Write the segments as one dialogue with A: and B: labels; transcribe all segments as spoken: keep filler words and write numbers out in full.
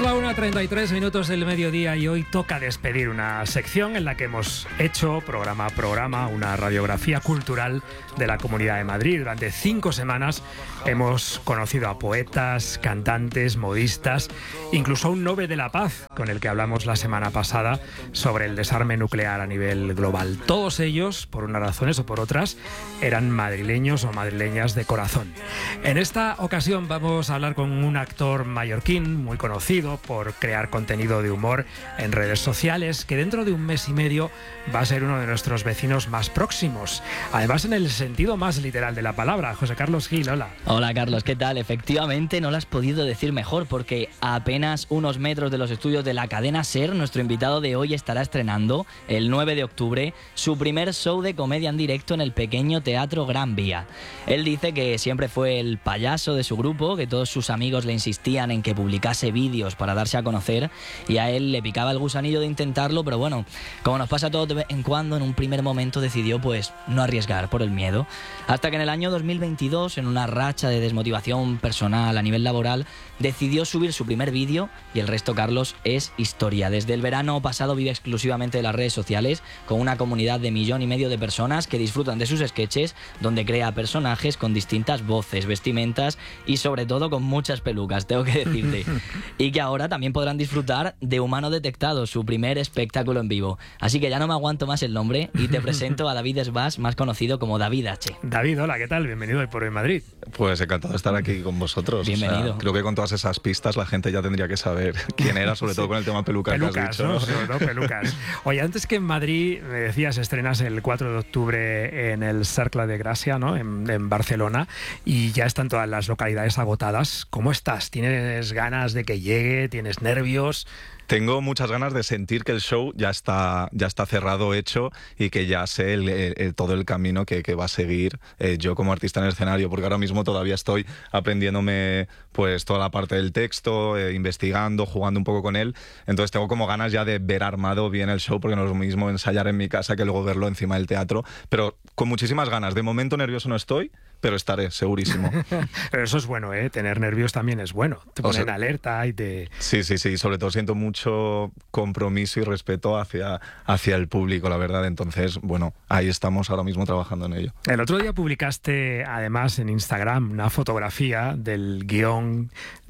A: la una treinta y tres minutos del mediodía y hoy toca despedir una sección en la que hemos hecho programa a programa una radiografía cultural de la Comunidad de Madrid. Durante cinco semanas hemos conocido a poetas, cantantes, modistas, incluso a un Nobel de la Paz con el que hablamos la semana pasada sobre el desarme nuclear a nivel global. Todos ellos, por unas razones o por otras, eran madrileños o madrileñas de corazón. En esta ocasión vamos a hablar con un actor mallorquín muy conocido por crear contenido de humor en redes sociales, que dentro de un mes y medio va a ser uno de nuestros vecinos más próximos. Además, en el sentido más literal de la palabra. José Carlos Gil, hola.
B: Hola, Carlos, ¿qué tal? Efectivamente, no lo has podido decir mejor, porque a apenas unos metros de los estudios de la cadena SER, nuestro invitado de hoy estará estrenando, el nueve de octubre, su primer show de comedia en directo en el pequeño Teatro Gran Vía. Él dice que siempre fue el payaso de su grupo, que todos sus amigos le insistían en que publicase vídeos para darse a conocer, y a él le picaba el gusanillo de intentarlo, pero bueno, como nos pasa todo de vez en cuando, en un primer momento decidió pues no arriesgar por el miedo, hasta que en el año dos mil veintidós, en una racha de desmotivación personal a nivel laboral, decidió subir su primer vídeo, y el resto, Carlos, es historia. Desde el verano pasado vive exclusivamente de las redes sociales, con una comunidad de millón y medio de personas que disfrutan de sus sketches, donde crea personajes con distintas voces, vestimentas y sobre todo con muchas pelucas, tengo que decirte. Y que ahora también podrán disfrutar de Humano Detectado, su primer espectáculo en vivo. Así que ya no me aguanto más el nombre y te presento a David Sbas, más conocido como David H.
A: David, hola, ¿qué tal? Bienvenido hoy por hoy en Madrid.
C: Pues encantado de estar aquí con vosotros.
B: Bienvenido.
C: O sea, creo que con todas esas pistas la gente ya tendría que saber quién era, sobre todo sí. Con el tema pelucas,
A: pelucas,
C: que has dicho,
A: ¿no?
C: ¿no?
A: Sobre todo pelucas. Oye, antes que en Madrid, me decías, estrenas el cuatro de octubre en el Cercle de Gràcia, ¿no? En, en Barcelona, y ya están todas las localidades agotadas. ¿Cómo estás? ¿Tienes ganas de que llegue? ¿Tienes nervios?
C: Tengo muchas ganas de sentir que el show ya está, ya está cerrado, hecho, y que ya sé el, el, el, todo el camino que, que va a seguir eh, yo como artista en el escenario, porque ahora mismo todavía estoy aprendiéndome pues toda la parte del texto, eh, investigando, jugando un poco con él. Entonces tengo como ganas ya de ver armado bien el show, porque no es lo mismo ensayar en mi casa que luego verlo encima del teatro, pero con muchísimas ganas. De momento nervioso no estoy, pero estaré, segurísimo.
A: Pero eso es bueno, ¿eh? Tener nervios también es bueno. Te ponen o sea, alerta y te...
C: Sí, sí, sí. Sobre todo siento mucho compromiso y respeto hacia, hacia el público, la verdad. Entonces, bueno, ahí estamos ahora mismo trabajando en ello.
A: El otro día publicaste, además, en Instagram, una fotografía del guión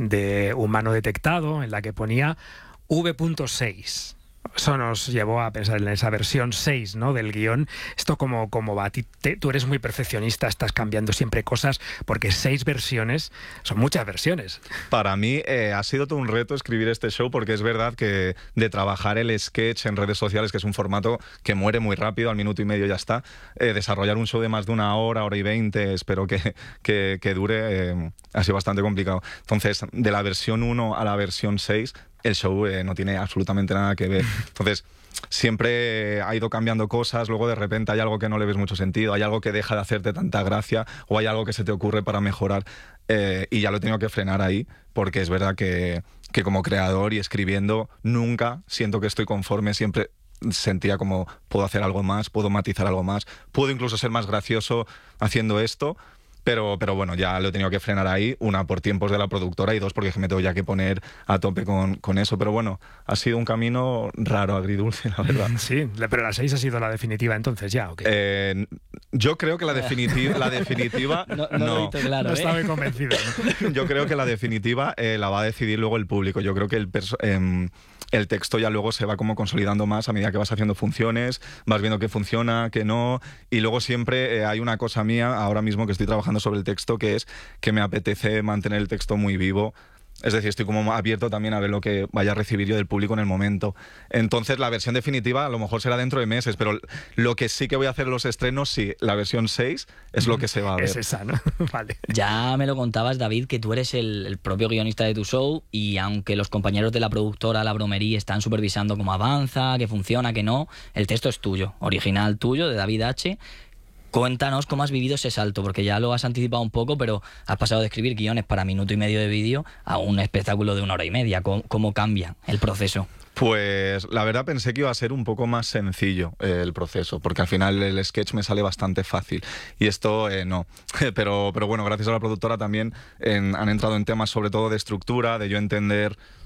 A: de Humano Detectado, en la que ponía V seis. Eso nos llevó a pensar en esa versión seis, ¿no? Del guión. Esto como, como va, te, tú eres muy perfeccionista, estás cambiando siempre cosas, porque seis versiones son muchas versiones.
C: Para mí eh, ha sido todo un reto escribir este show, porque es verdad que de trabajar el sketch en redes sociales, que es un formato que muere muy rápido, al minuto y medio ya está, eh, desarrollar un show de más de una hora, hora y veinte, espero que, que, que dure, eh, ha sido bastante complicado. Entonces, de la versión uno a la versión seis, el show eh, no tiene absolutamente nada que ver. Entonces, siempre ha ido cambiando cosas, luego de repente hay algo que no le ves mucho sentido, hay algo que deja de hacerte tanta gracia, o hay algo que se te ocurre para mejorar, eh, y ya lo he tenido que frenar ahí, porque es verdad que, que como creador y escribiendo nunca siento que estoy conforme, siempre sentía como puedo hacer algo más, puedo matizar algo más, puedo incluso ser más gracioso haciendo esto. Pero, pero bueno, ya lo he tenido que frenar ahí, una por tiempos de la productora y dos porque me tengo ya que poner a tope con, con eso. Pero bueno, ha sido un camino raro, agridulce, la verdad.
A: Sí, pero la seis ha sido la definitiva entonces ya, ¿o qué?
C: Eh, yo creo que la definitiva... La definitiva
B: no, no,
C: no,
B: lo claro,
A: no
B: ¿eh?
A: estaba muy convencido, ¿no?
C: Yo creo que la definitiva eh, la va a decidir luego el público. Yo creo que el... Eh, el texto ya luego se va como consolidando más a medida que vas haciendo funciones, vas viendo qué funciona, qué no, y luego siempre eh, hay una cosa mía, ahora mismo que estoy trabajando sobre el texto, que es que me apetece mantener el texto muy vivo. Es decir, estoy como abierto también a ver lo que vaya a recibir yo del público en el momento. Entonces, la versión definitiva a lo mejor será dentro de meses, pero lo que sí que voy a hacer en los estrenos, sí, la versión seis es lo que se va a ver.
A: Es esa, ¿no? Vale.
B: Ya me lo contabas, David, que tú eres el, el propio guionista de tu show, y aunque los compañeros de la productora La Bromería están supervisando cómo avanza, que funciona, que no, el texto es tuyo, original tuyo, de David H. Cuéntanos cómo has vivido ese salto, porque ya lo has anticipado un poco, pero has pasado de escribir guiones para minuto y medio de vídeo a un espectáculo de una hora y media. ¿Cómo, cómo cambia el proceso?
C: Pues la verdad pensé que iba a ser un poco más sencillo eh, el proceso, porque al final el sketch me sale bastante fácil y esto eh, no. pero, pero bueno, gracias a la productora también en, han entrado en temas sobre todo de estructura, de yo entender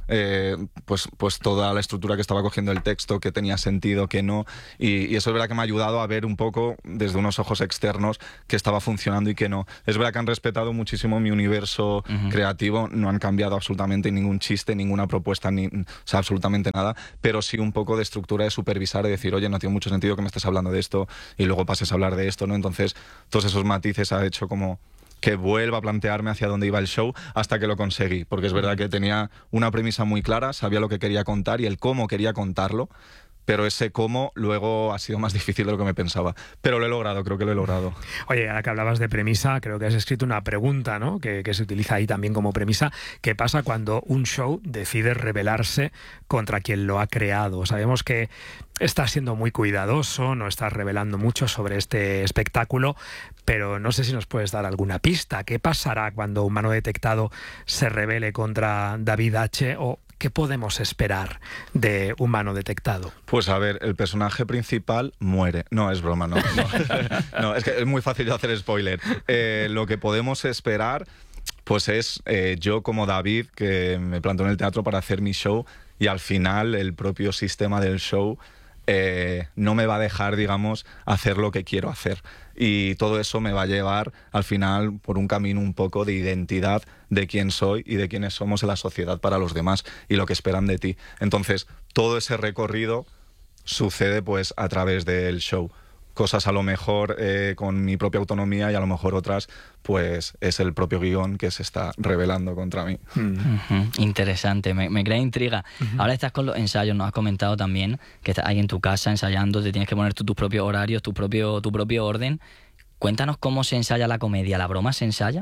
C: eh, pues, pues toda la estructura que estaba cogiendo el texto, que tenía sentido, que no, y, y eso es verdad que me ha ayudado a ver un poco desde unos ojos externos que estaba funcionando y que no. Es verdad que han respetado muchísimo mi universo uh-huh. creativo, no han cambiado absolutamente ningún chiste, ninguna propuesta, ni, o sea, absolutamente nada, pero sí un poco de estructura de supervisar y decir, oye, no tiene mucho sentido que me estés hablando de esto y luego pases a hablar de esto, ¿no? Entonces, todos esos matices ha hecho como que vuelva a plantearme hacia dónde iba el show hasta que lo conseguí, porque es verdad que tenía una premisa muy clara, sabía lo que quería contar y el cómo quería contarlo, pero ese cómo luego ha sido más difícil de lo que me pensaba. Pero lo he logrado, creo que lo he logrado.
A: Oye, ahora que hablabas de premisa, creo que has escrito una pregunta, ¿no? Que, que se utiliza ahí también como premisa. ¿Qué pasa cuando un show decide rebelarse contra quien lo ha creado? Sabemos que estás siendo muy cuidadoso, no estás revelando mucho sobre este espectáculo, pero no sé si nos puedes dar alguna pista. ¿Qué pasará cuando Humano Detectado se rebele contra David H. o ¿qué podemos esperar de Humano Detectado?
C: Pues a ver, el personaje principal muere. No, es broma, no. No, no es que es muy fácil de hacer spoiler. Eh, lo que podemos esperar pues es eh, yo como David, que me planto en el teatro para hacer mi show y al final el propio sistema del show eh, no me va a dejar, digamos, hacer lo que quiero hacer. Y todo eso me va a llevar al final por un camino un poco de identidad de quién soy y de quiénes somos en la sociedad para los demás y lo que esperan de ti. Entonces, todo ese recorrido sucede pues a través del show. Cosas a lo mejor eh, con mi propia autonomía y a lo mejor otras pues es el propio guión que se está revelando contra mí.
B: Uh-huh. Interesante, me, me crea intriga. Uh-huh. Ahora estás con los ensayos, nos has comentado también que estás ahí en tu casa ensayando, te tienes que poner tú tus propios horarios, tu propio, tu propio orden. Cuéntanos cómo se ensaya la comedia. ¿La broma se ensaya?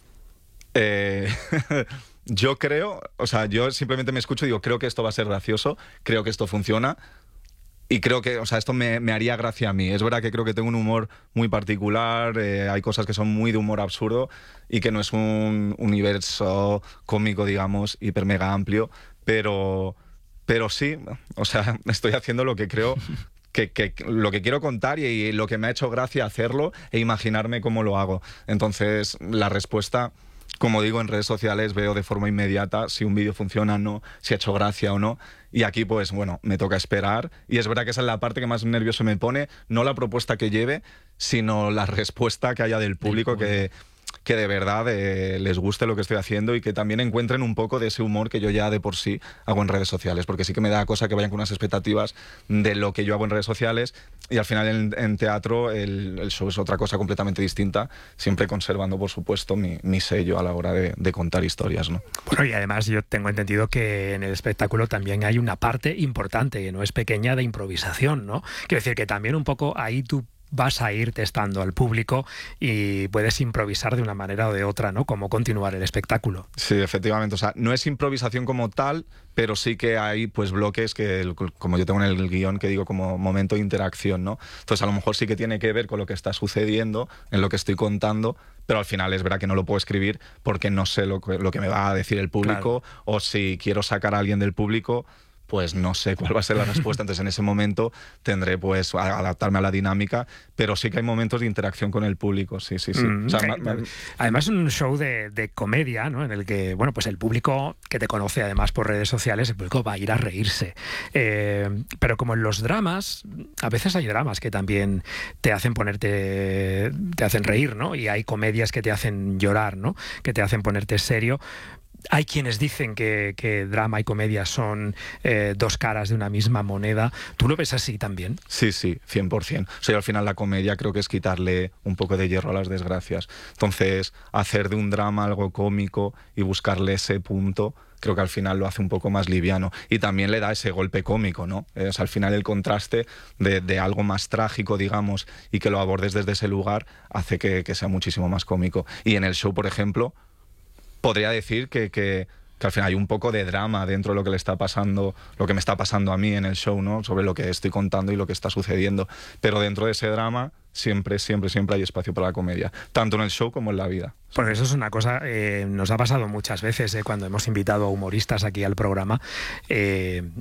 C: Eh... Yo creo, o sea, yo simplemente me escucho y digo, creo que esto va a ser gracioso, creo que esto funciona. Y creo que, o sea, esto me, me haría gracia a mí. Es verdad que creo que tengo un humor muy particular, eh, hay cosas que son muy de humor absurdo y que no es un universo cómico, digamos, hiper mega amplio, pero, pero sí, o sea, estoy haciendo lo que creo, que, que lo que quiero contar y, y lo que me ha hecho gracia hacerlo e imaginarme cómo lo hago. Entonces, la respuesta... Como digo, en redes sociales veo de forma inmediata si un vídeo funciona o no, si ha hecho gracia o no. Y aquí, pues bueno, me toca esperar. Y es verdad que esa es la parte que más nervioso me pone, no la propuesta que lleve, sino la respuesta que haya del público, que, que de verdad eh, les guste lo que estoy haciendo y que también encuentren un poco de ese humor que yo ya de por sí hago en redes sociales. Porque sí que me da cosa que vayan con unas expectativas de lo que yo hago en redes sociales y al final en, en teatro el, el show es otra cosa completamente distinta, siempre conservando, por supuesto, mi, mi sello a la hora de, de contar historias, ¿no?
A: Bueno, y además yo tengo entendido que en el espectáculo también hay una parte importante, que no es pequeña, de improvisación, ¿no? Quiero decir que también un poco ahí tú vas a ir testando al público y puedes improvisar de una manera o de otra, ¿no? Cómo continuar el espectáculo.
C: Sí, efectivamente. O sea, no es improvisación como tal, pero sí que hay pues bloques que, como yo tengo en el guión, que digo como momento de interacción, ¿no? Entonces a lo mejor sí que tiene que ver con lo que está sucediendo, en lo que estoy contando, pero al final es verdad que no lo puedo escribir porque no sé lo que, lo que me va a decir el público, claro. O si quiero sacar a alguien del público, pues no sé cuál va a ser la respuesta. Entonces en ese momento tendré pues a adaptarme a la dinámica, pero sí que hay momentos de interacción con el público, sí, sí, sí.
A: Mm,
C: o sea,
A: okay.
C: ma, ma,
A: además es un show de, de comedia, ¿no? En el que, bueno, pues el público que te conoce además por redes sociales, el público va a ir a reírse. Eh, pero como en los dramas, a veces hay dramas que también te hacen ponerte, te hacen reír, ¿no? Y hay comedias que te hacen llorar, ¿no? Que te hacen ponerte serio. Hay quienes dicen que, que drama y comedia son eh, dos caras de una misma moneda. ¿Tú lo ves así también?
C: Sí, sí, cien por ciento. O sea, al final la comedia creo que es quitarle un poco de hierro a las desgracias. Entonces, hacer de un drama algo cómico y buscarle ese punto, creo que al final lo hace un poco más liviano. Y también le da ese golpe cómico, ¿no? Eh, o sea, al final el contraste de, de algo más trágico, digamos, y que lo abordes desde ese lugar, hace que, que sea muchísimo más cómico. Y en el show, por ejemplo, podría decir que, que, que al final hay un poco de drama dentro de lo que le está pasando, lo que me está pasando a mí en el show, ¿no? Sobre lo que estoy contando y lo que está sucediendo. Pero dentro de ese drama siempre, siempre, siempre hay espacio para la comedia, tanto en el show como en la vida.
A: Pues eso es una cosa, eh, nos ha pasado muchas veces eh, cuando hemos invitado a humoristas aquí al programa. Eh,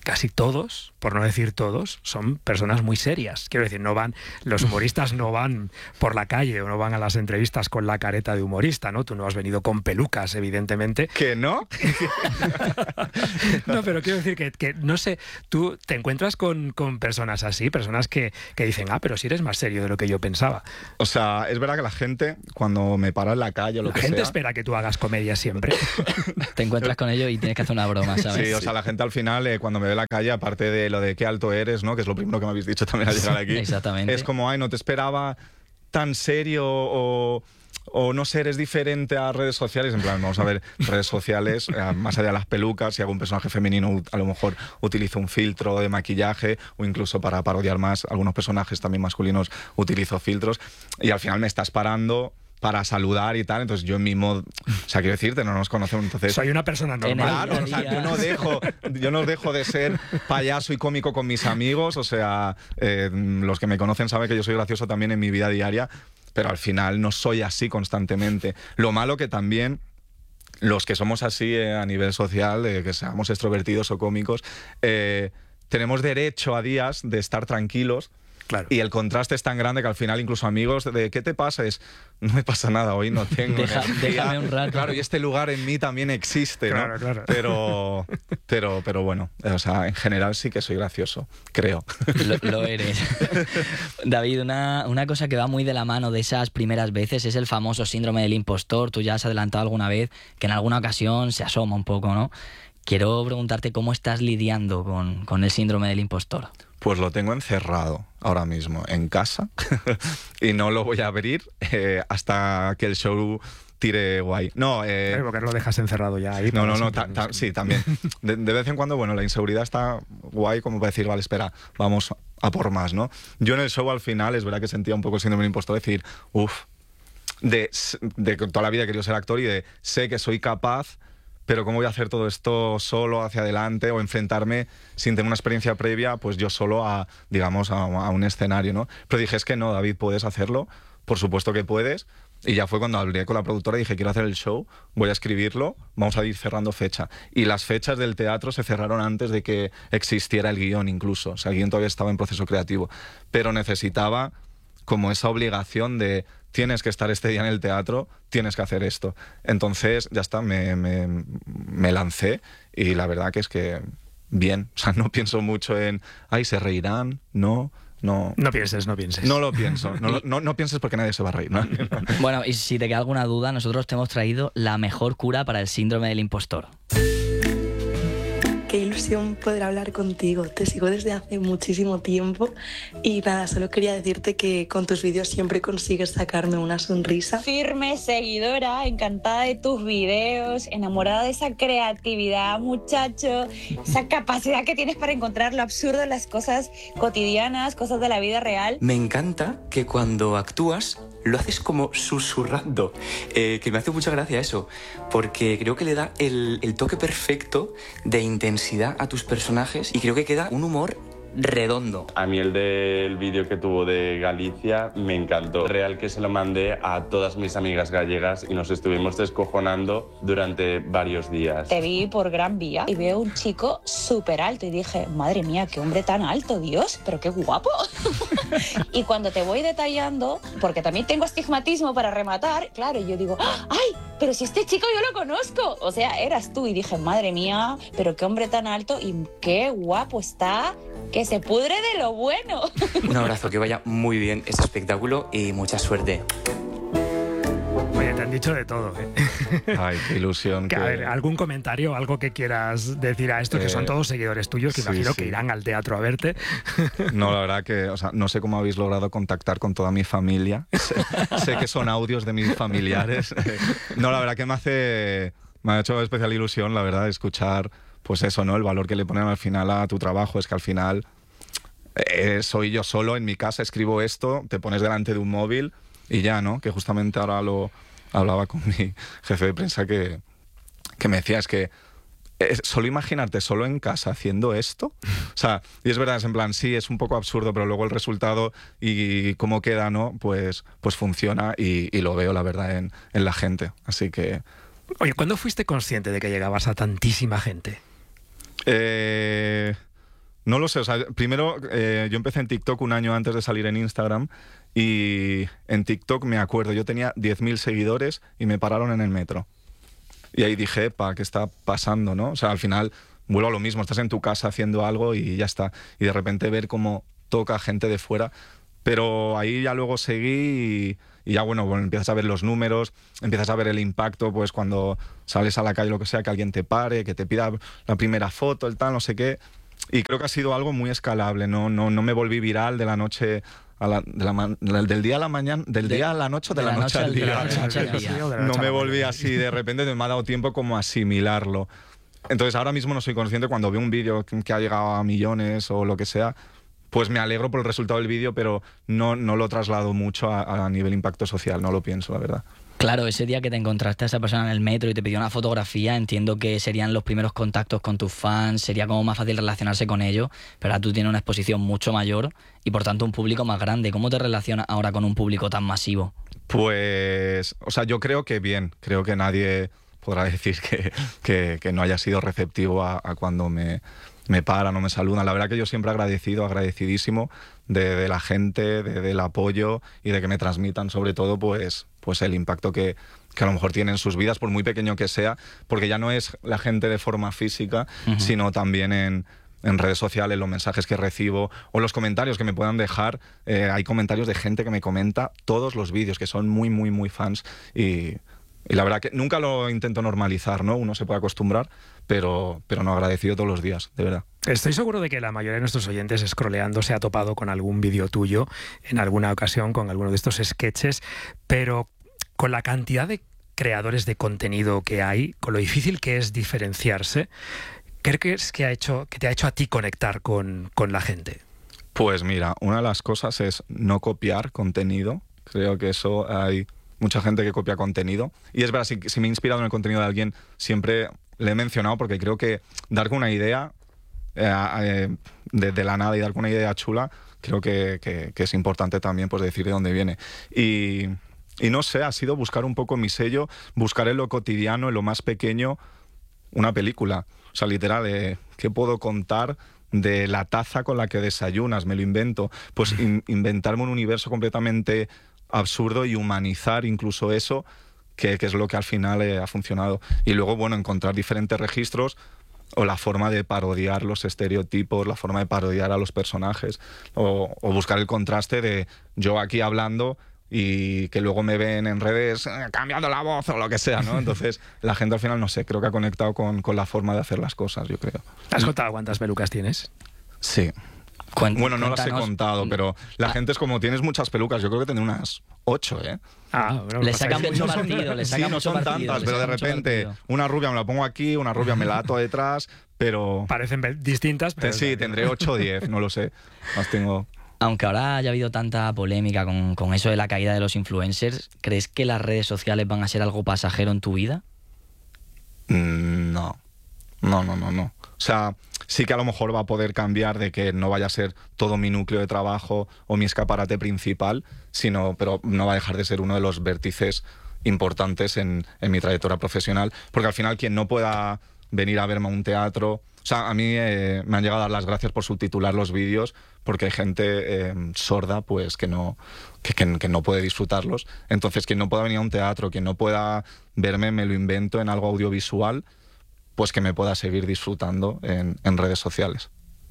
A: casi todos, por no decir todos, son personas muy serias. Quiero decir, no van, los humoristas no van por la calle o no van a las entrevistas con la careta de humorista, ¿no? Tú no has venido con pelucas, evidentemente.
C: ¿Que no?
A: No, pero quiero decir que, que, no sé, tú te encuentras con, con personas así, personas que, que dicen, ah, pero si eres más serio de lo que yo pensaba.
C: O sea, es verdad que la gente, cuando me para en la calle o lo
A: la
C: que
A: gente
C: sea...
A: espera que tú hagas comedia siempre.
B: Te encuentras con ellos y tienes que hacer una broma, ¿sabes?
C: Sí, o sea, la gente al final, eh, cuando me ve en la calle, aparte de lo de qué alto eres, ¿no? Que es lo primero que me habéis dicho también al llegar aquí.
B: Exactamente.
C: Es como, ay, no te esperaba tan serio o... o no sé, eres diferente a redes sociales. En plan, vamos a ver, redes sociales, eh, más allá de las pelucas, si hago un personaje femenino, a lo mejor utilizo un filtro de maquillaje, o incluso para parodiar más algunos personajes también masculinos utilizo filtros, y al final me estás parando para saludar y tal, entonces yo en mi modo, o sea, quiero decirte, no nos conocemos, entonces...
A: Soy una persona normal.
C: Claro, o sea, yo no dejo, yo no dejo de ser payaso y cómico con mis amigos, o sea, eh, los que me conocen saben que yo soy gracioso también en mi vida diaria, pero al final no soy así constantemente. Lo malo que también... los que somos así eh, a nivel social, eh, que seamos extrovertidos o cómicos, eh, tenemos derecho a días de estar tranquilos. Claro. Y el contraste es tan grande que al final incluso amigos de ¿qué te pasa? Es, no me pasa nada, hoy no tengo
B: Deja,
C: energía.
B: Déjame un rato.
C: Claro, y este lugar en mí también existe, ¿no?
A: Claro, claro.
C: Pero, pero, pero bueno, o sea, en general sí que soy gracioso, creo.
B: Lo, lo eres. David, una, una cosa que va muy de la mano de esas primeras veces es el famoso síndrome del impostor. Tú ya has adelantado alguna vez que en alguna ocasión se asoma un poco, ¿no? Quiero preguntarte cómo estás lidiando con, con el síndrome del impostor.
C: Pues lo tengo encerrado ahora mismo en casa y no lo voy a abrir eh, hasta que el show tire guay. No, eh,
A: ¿por qué lo dejas encerrado ya ahí?
C: No, no, no, ta, ta, sí, también. De, de vez en cuando, bueno, la inseguridad está guay como para decir, vale, espera, vamos a por más, ¿no? Yo en el show al final, es verdad que sentía un poco el síndrome del impostor, decir, uff, de, de toda la vida he querido ser actor y de sé que soy capaz, pero ¿cómo voy a hacer todo esto solo hacia adelante o enfrentarme sin tener una experiencia previa, pues yo solo a, digamos, a, a un escenario, ¿no? Pero dije, es que no, David, puedes hacerlo, por supuesto que puedes. Y ya fue cuando hablé con la productora y dije, quiero hacer el show, voy a escribirlo, vamos a ir cerrando fecha. Y las fechas del teatro se cerraron antes de que existiera el guión incluso. O sea, el guión todavía estaba en proceso creativo. Pero necesitaba como esa obligación de tienes que estar este día en el teatro, tienes que hacer esto. Entonces, ya está, me, me, me lancé y la verdad que es que bien. O sea, no pienso mucho en, ay, se reirán, no... No,
A: no pienses, no pienses.
C: No lo pienso. No, no, no pienses porque nadie se va a reír, ¿no?
B: Bueno, y si te queda alguna duda, nosotros te hemos traído la mejor cura para el síndrome del impostor.
D: Qué ilusión poder hablar contigo. Te sigo desde hace muchísimo tiempo y nada, solo quería decirte que con tus vídeos siempre consigues sacarme una sonrisa.
E: Firme seguidora, encantada de tus vídeos, enamorada de esa creatividad, muchacho, esa capacidad que tienes para encontrar lo absurdo en las cosas cotidianas, cosas de la vida real.
F: Me encanta que cuando actúas lo haces como susurrando, eh, que me hace mucha gracia eso, porque creo que le da el, el toque perfecto de intensidad a tus personajes y creo que queda un humor redondo.
G: A mí el del vídeo que tuvo de Galicia me encantó. Real que se lo mandé a todas mis amigas gallegas y nos estuvimos descojonando durante varios días.
E: Te vi por Gran Vía y veo un chico súper alto y dije, madre mía, qué hombre tan alto, Dios, pero qué guapo. Y cuando te voy detallando, porque también tengo astigmatismo para rematar, claro, yo digo, ¡ay! Pero si este chico yo lo conozco. O sea, eras tú y dije, madre mía, pero qué hombre tan alto y qué guapo está. Que se pudre de lo bueno.
F: Un abrazo, que vaya muy bien este espectáculo y mucha suerte.
A: Oye, te han dicho de todo, ¿eh?
C: Ay, qué ilusión.
A: Que,
C: que...
A: A ver, ¿algún comentario, algo que quieras decir a esto? Eh, que son todos seguidores tuyos, que sí, imagino sí. que irán al teatro a verte.
C: No, la verdad que, o sea, no sé cómo habéis logrado contactar con toda mi familia. Sé, sé que son audios de mis familiares. No, la verdad que me hace... Me ha hecho especial ilusión, la verdad, escuchar... Pues eso, ¿no? El valor que le ponen al final a tu trabajo es que al final eh, soy yo solo en mi casa, escribo esto, te pones delante de un móvil y ya, ¿no? Que justamente ahora lo hablaba con mi jefe de prensa que, que me decía, es que es solo imaginarte solo en casa haciendo esto. O sea, y es verdad, es en plan, sí, es un poco absurdo, pero luego el resultado y cómo queda, ¿no? Pues, pues funciona y, y lo veo, la verdad, en, en la gente. Así que...
A: Oye, ¿cuándo fuiste consciente de que llegabas a tantísima gente?
C: Eh, No lo sé, o sea, primero eh, yo empecé en TikTok un año antes de salir en Instagram y en TikTok me acuerdo, yo tenía diez mil seguidores y me pararon en el metro. Y ahí dije, epa, ¿qué está pasando, no? O sea, al final vuelvo a lo mismo, estás en tu casa haciendo algo y ya está. Y de repente ver cómo toca gente de fuera. Pero ahí ya luego seguí y, y ya bueno, bueno, empiezas a ver los números, empiezas a ver el impacto, pues cuando sales a la calle, lo que sea, que alguien te pare, que te pida la primera foto, el tal, no sé qué. Y creo que ha sido algo muy escalable, no, no, no me volví viral de la noche a la, de la, del día a la mañana, del de, día a la noche, de, de la, la noche, noche al día. día. Noche al día. No me volví así, de repente me ha dado tiempo como a asimilarlo. Entonces ahora mismo no soy consciente cuando veo un vídeo que ha llegado a millones o lo que sea, pues me alegro por el resultado del vídeo, pero no, no lo traslado mucho a, a nivel impacto social, no lo pienso, la verdad.
B: Claro, ese día que te encontraste a esa persona en el metro y te pidió una fotografía, entiendo que serían los primeros contactos con tus fans, sería como más fácil relacionarse con ellos, pero ahora tú tienes una exposición mucho mayor y por tanto un público más grande. ¿Cómo te relacionas ahora con un público tan masivo?
C: Pues, o sea, yo creo que bien, creo que nadie podrá decir que, que, que no haya sido receptivo a, a cuando me, me paran o me saludan. La verdad que yo siempre agradecido, agradecidísimo de, de la gente, de, del apoyo y de que me transmitan sobre todo pues, pues el impacto que, que a lo mejor tiene en sus vidas, por muy pequeño que sea, porque ya no es la gente de forma física, uh-huh. sino también en, en redes sociales, los mensajes que recibo o los comentarios que me puedan dejar. Eh, hay comentarios de gente que me comenta todos los vídeos, que son muy, muy, muy fans y... Y la verdad que nunca lo intento normalizar, ¿no? Uno se puede acostumbrar, pero, pero no, agradecido todos los días, de verdad.
A: Estoy seguro de que la mayoría de nuestros oyentes, scrolleando, se ha topado con algún vídeo tuyo en alguna ocasión, con alguno de estos sketches, pero con la cantidad de creadores de contenido que hay, con lo difícil que es diferenciarse, ¿qué crees que, ha hecho, que te ha hecho a ti conectar con, con la gente?
C: Pues mira, una de las cosas es no copiar contenido. Creo que eso hay... mucha gente que copia contenido. Y es verdad, si, si me he inspirado en el contenido de alguien, siempre le he mencionado porque creo que dar con una idea eh, eh, de, de la nada y dar con una idea chula, creo que, que, que es importante también pues, decir de dónde viene. Y, y no sé, ha sido buscar un poco mi sello, buscar en lo cotidiano, en lo más pequeño, una película. O sea, literal, eh, ¿qué puedo contar de la taza con la que desayunas? Me lo invento. Pues in, inventarme un universo completamente absurdo y humanizar incluso eso, que, que es lo que al final eh, ha funcionado. Y luego, bueno, encontrar diferentes registros o la forma de parodiar los estereotipos, la forma de parodiar a los personajes, o, o buscar el contraste de yo aquí hablando y que luego me ven en redes eh, cambiando la voz o lo que sea, ¿no? Entonces, la gente al final, no sé, creo que ha conectado con, con la forma de hacer las cosas, yo creo.
A: ¿Has contado cuántas pelucas tienes?
C: Sí.
B: Cuént-
C: bueno, no
B: cuéntanos.
C: las he contado, pero la ah. gente es como, tienes muchas pelucas, yo creo que tendré unas ocho, ¿eh?
B: Ah, bueno, le sacan mucho partido, le sacan
C: sí, no
B: mucho
C: son
B: partido,
C: tantas, pero de repente una rubia me la pongo aquí, una rubia me la ato detrás, pero...
A: Parecen distintas, pero...
C: Sí, tendré ocho o diez, no lo sé. Más tengo...
B: Aunque ahora haya habido tanta polémica con, con eso de la caída de los influencers, ¿crees que las redes sociales van a ser algo pasajero en tu vida?
C: Mm, no, no, no, no, no. O sea, sí que a lo mejor va a poder cambiar de que no vaya a ser todo mi núcleo de trabajo o mi escaparate principal, sino, pero no va a dejar de ser uno de los vértices importantes en, en mi trayectoria profesional, porque al final quien no pueda venir a verme a un teatro... O sea, a mí eh, me han llegado a dar las gracias por subtitular los vídeos, porque hay gente eh, sorda pues que no, que, que, que no puede disfrutarlos. Entonces, quien no pueda venir a un teatro, quien no pueda verme, me lo invento en algo audiovisual, pues que me pueda seguir disfrutando en, en redes sociales.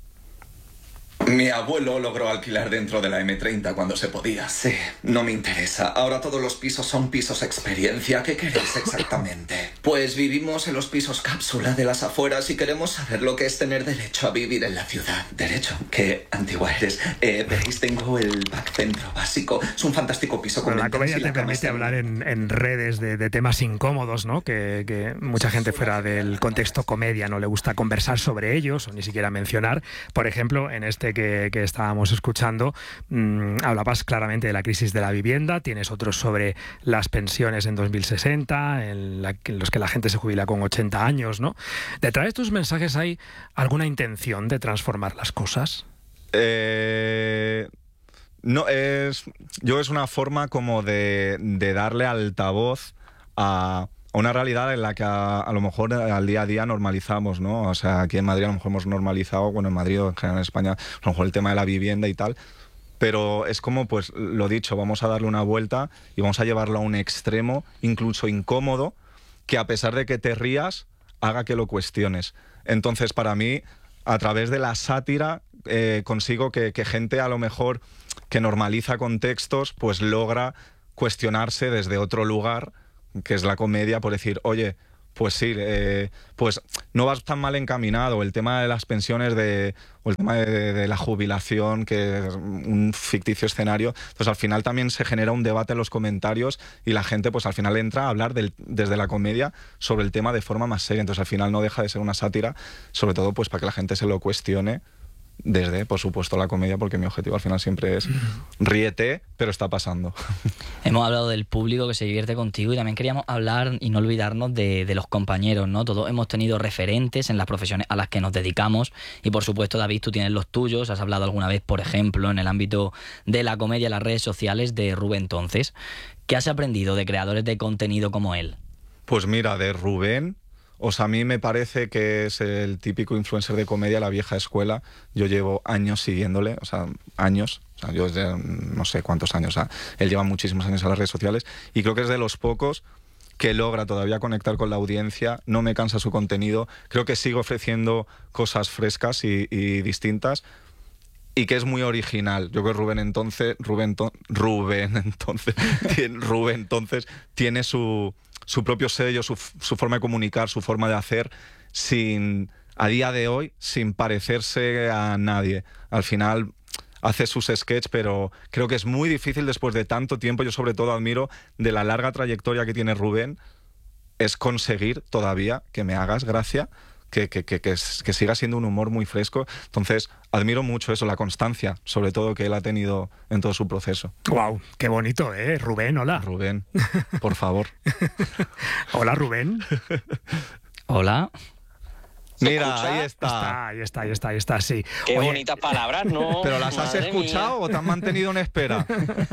H: Mi abuelo logró alquilar dentro de la eme treinta cuando se podía. Sí, no me interesa. Ahora todos los pisos son pisos experiencia. ¿Qué queréis exactamente? Pues vivimos en los pisos cápsula de las afueras y queremos saber lo que es tener derecho a vivir en la ciudad. ¿Derecho? Qué antigua eres. Eh, veréis, tengo el back centro básico. Es un fantástico piso con
A: bueno, la comedia
H: y la
A: te permite hablar en, en redes de, de temas incómodos, ¿no? Que, que mucha gente fuera del contexto comedia no le gusta conversar sobre ellos o ni siquiera mencionar. Por ejemplo, en este Que, que estábamos escuchando, mmm, hablabas claramente de la crisis de la vivienda, tienes otros sobre las pensiones en dos mil sesenta, en, la, en los que la gente se jubila con ochenta años, ¿no? ¿Detrás de tus mensajes hay alguna intención de transformar las cosas?
C: Eh, no, es, yo es una forma como de, de darle altavoz a, a una realidad en la que a, a lo mejor al día a día normalizamos, ¿no? O sea, aquí en Madrid a lo mejor hemos normalizado, bueno, en Madrid o en general en España, a lo mejor el tema de la vivienda y tal, pero es como, pues, lo dicho, vamos a darle una vuelta y vamos a llevarlo a un extremo, incluso incómodo, que a pesar de que te rías, haga que lo cuestiones. Entonces, para mí, a través de la sátira, eh, consigo que, que gente a lo mejor que normaliza contextos, pues logra cuestionarse desde otro lugar, que es la comedia, por decir, oye, pues sí, eh, pues no vas tan mal encaminado. El tema de las pensiones de, o el tema de, de, de la jubilación, que es un ficticio escenario, pues al final también se genera un debate en los comentarios y la gente pues al final entra a hablar del, desde la comedia sobre el tema de forma más seria. Entonces al final no deja de ser una sátira, sobre todo pues para que la gente se lo cuestione desde, por supuesto, la comedia, porque mi objetivo al final siempre es ríete, pero está pasando.
B: Hemos hablado del público que se divierte contigo y también queríamos hablar y no olvidarnos de, de los compañeros, ¿no? Todos hemos tenido referentes en las profesiones a las que nos dedicamos y, por supuesto, David, tú tienes los tuyos. Has hablado alguna vez, por ejemplo, en el ámbito de la comedia en las redes sociales de Rubén Entonces. ¿Qué has aprendido de creadores de contenido como él?
C: Pues mira, de Rubén... O sea, a mí me parece que es el típico influencer de comedia, la vieja escuela. Yo llevo años siguiéndole, o sea, años. O sea, yo ya no sé cuántos años. O sea, él lleva muchísimos años en las redes sociales y creo que es de los pocos que logra todavía conectar con la audiencia. No me cansa su contenido. Creo que sigue ofreciendo cosas frescas y, y distintas y que es muy original. Yo creo que Rubén entonces, Rubén, Rubén entonces, tiene, Rubén entonces tiene su... su propio sello, su, su forma de comunicar, su forma de hacer, sin a día de hoy, sin parecerse a nadie. Al final hace sus sketches, pero creo que es muy difícil después de tanto tiempo. Yo sobre todo admiro de la larga trayectoria que tiene Rubén, es conseguir todavía que me hagas gracia, que, que, que, que, que siga siendo un humor muy fresco. Entonces, admiro mucho eso, la constancia, sobre todo que él ha tenido en todo su proceso.
A: Wow, qué bonito, ¿eh? Rubén, hola.
C: Rubén, por favor.
A: Hola, Rubén.
B: Hola.
C: Mira, ahí está.
A: está. Ahí está, ahí está, ahí está, sí.
I: Qué
A: Oye,
I: bonitas palabras, ¿no?
C: ¿Pero las has
I: Madre
C: escuchado
I: mía.
C: o te han mantenido en espera?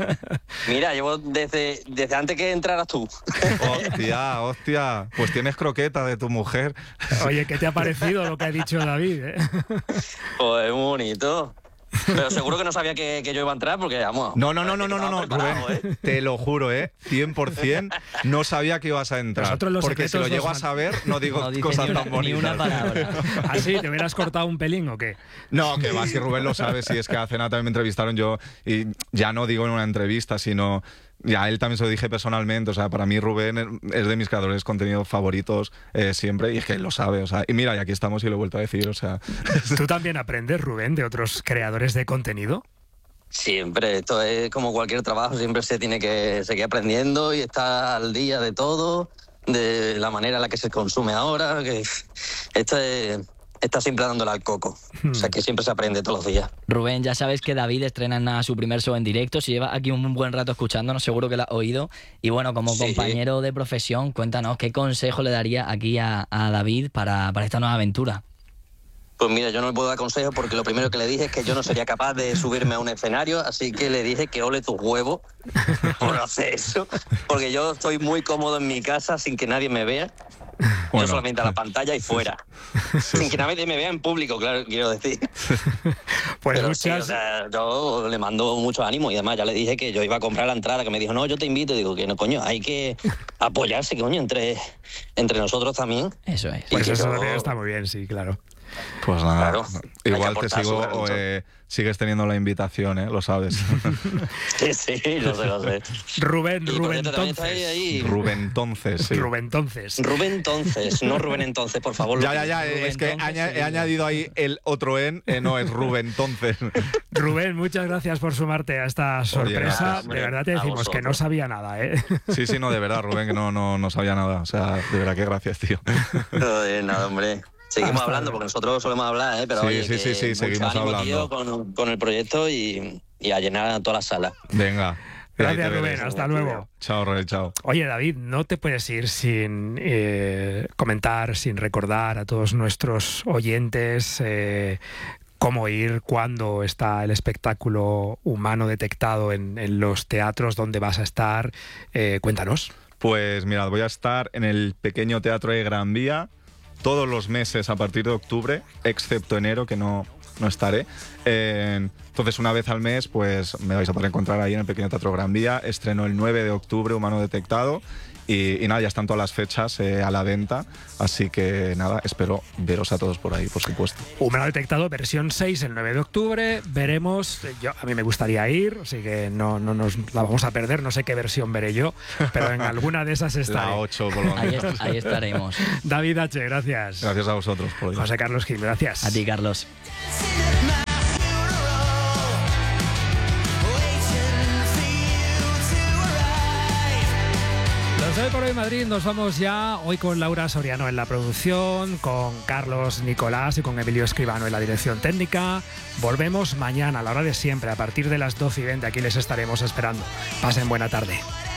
I: Mira, llevo desde, desde antes que entraras tú.
C: Hostia, hostia. Pues tienes croqueta de tu mujer.
A: Oye, ¿qué te ha parecido lo que ha dicho David? ¿eh?
I: Pues muy bonito. Pero seguro que no sabía que, que yo iba a entrar porque, vamos...
C: No, no, no, no, no, no, no,
I: preparado,
C: Rubén,
I: ¿eh?
C: te lo juro, ¿eh? cien por cien no sabía que ibas a entrar.
A: Nosotros los
C: porque si lo
A: secretos
C: llego a
A: los-
C: saber, no digo
B: No dice
C: cosas
B: ni una-
C: tan bonitas.
B: ni una palabra.
A: ¿Así? ¿Te hubieras cortado un pelín o qué?
C: No, que va, si Rubén lo sabe, si es que hace nada también me entrevistaron yo, y ya no digo en una entrevista, sino... Ya a él también se lo dije personalmente, o sea, para mí Rubén es de mis creadores de contenido favoritos eh, siempre, y es que él lo sabe, o sea, y mira, y aquí estamos y lo he vuelto a decir, o sea...
A: ¿Tú también aprendes, Rubén, de otros creadores de contenido?
I: Siempre, esto es como cualquier trabajo, siempre se tiene que seguir aprendiendo y estar al día de todo, de la manera en la que se consume ahora, que esto es... Está siempre dándole al coco. O sea que siempre se aprende todos los días.
B: Rubén, ya sabes que David estrena nada su primer show en directo. Si lleva aquí un buen rato escuchándonos, seguro que lo has oído. Y bueno, como
I: Sí.
B: compañero de profesión, cuéntanos, ¿qué consejo le daría aquí a, a David para, para esta nueva aventura?
I: Pues mira, yo no le puedo dar consejos porque lo primero que le dije es que yo no sería capaz de subirme a un escenario, así que le dije que ole tus huevos por hacer eso, porque yo estoy muy cómodo en mi casa sin que nadie me vea.
C: Bueno.
I: Yo solamente a la pantalla y fuera. Sin que nadie me vea en público, claro, quiero decir.
A: Pues
I: Pero sí,
A: muchas...
I: o sea, yo le mando mucho ánimo y además ya le dije que yo iba a comprar la entrada, que me dijo, no, yo te invito. Y digo, que no, coño, hay que apoyarse, coño, entre, entre nosotros también.
B: Eso es.
A: Pues
I: y que
A: eso
I: yo-
A: también está muy bien, sí, claro.
C: Pues nada,
I: Claro, hay que
C: igual te
I: aportar
C: sigo,
I: su granito.
C: eh, sigues teniendo la invitación, ¿eh? Lo sabes.
I: Sí, sí, lo sé, lo sé.
A: Rubén,
I: Y por
A: Rubén,
I: cierto, también está ahí,
A: entonces.
I: ahí.
C: Rubén entonces, sí.
A: Rubén, entonces.
I: Rubén entonces, no Rubén entonces, por favor.
C: Ya, ya, ya,
B: Rubén
C: es que
B: entonces,
C: aña-
B: sí.
C: he añadido ahí el otro en, eh, no, es Rubén entonces.
A: Rubén, muchas gracias por sumarte a esta sorpresa.
C: gracias,
A: de verdad te
I: a
A: decimos que no
I: vosotros.
A: sabía nada, ¿eh?
C: Sí, sí, no, de verdad, Rubén, que no, no, no sabía nada. O sea, de verdad, qué gracias, tío.
I: No, de nada, hombre. Seguimos
A: Hasta
I: hablando,
A: luego.
I: porque nosotros solemos hablar, ¿eh? Pero
C: Sí,
I: oye,
C: sí,
I: que
C: sí, sí,
I: mucho
C: seguimos
I: ánimo,
C: hablando.
I: tío, con, con el proyecto y, y a llenar toda la sala.
C: Venga.
A: Gracias,
C: Ahí te
A: Rubén.
C: veré.
A: Hasta luego.
C: Chao, Rubén, chao.
A: Oye, David, no te puedes ir sin eh, comentar, sin recordar a todos nuestros oyentes eh, cómo ir, cuándo está el espectáculo humano detectado en, en los teatros, dónde vas a estar. Eh, cuéntanos.
C: Pues mirad, voy a estar en el pequeño teatro de Gran Vía todos los meses a partir de octubre, excepto enero, que no, no estaré. Eh, entonces, una vez al mes, pues me vais a poder encontrar ahí en el pequeño teatro Gran Vía. Estreno el nueve de octubre, Humano Detectado. Y, y nada, ya están todas las fechas eh, a la venta, así que nada, espero veros a todos por ahí, por supuesto.
A: Humano Detectado, versión seis, el nueve de octubre, veremos, yo, a mí me gustaría ir, así que no, no nos la vamos a perder, no sé qué versión veré yo, pero en alguna de esas estaré.
C: La ocho, por lo menos.
B: Ahí, ahí estaremos.
A: David H., gracias.
C: Gracias a vosotros por
A: José Carlos Gil, gracias.
B: A ti, Carlos.
A: Hoy por hoy Madrid nos vamos ya, hoy con Laura Soriano en la producción, con Carlos Nicolás y con Emilio Escribano en la dirección técnica. Volvemos mañana a la hora de siempre, a partir de las doce y veinte, aquí les estaremos esperando. Pasen buena tarde.